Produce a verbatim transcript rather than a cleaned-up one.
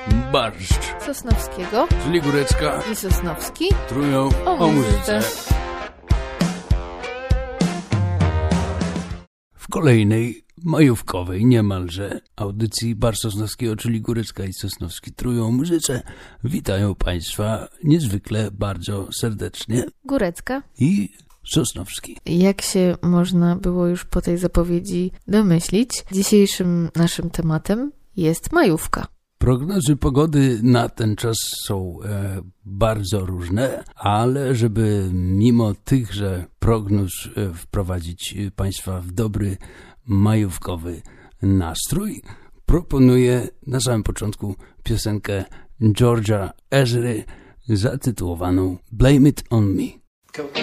barszcz Sosnowskiego, czyli Górecka i Sosnowski trują o, o muzyce. muzyce. W kolejnej majówkowej niemalże audycji Barszcz Sosnowskiego, czyli Górecka i Sosnowski trują o muzyce, witają Państwa niezwykle bardzo serdecznie Górecka i Sosnowski. Jak się można było już po tej zapowiedzi domyślić, dzisiejszym naszym tematem jest majówka. Prognozy pogody na ten czas są e, bardzo różne, ale żeby mimo tychże prognoz e, wprowadzić Państwa w dobry majówkowy nastrój, proponuję na samym początku piosenkę George'a Ezry zatytułowaną Blame It On Me.